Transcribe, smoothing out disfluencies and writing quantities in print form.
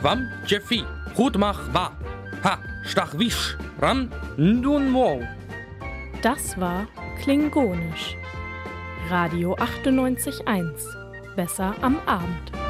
Quam Jeffi, Hutmach wa, ha, Stachwisch, Ram, Ndun Mo. Das war Klingonisch. Radio 98.1. Besser am Abend.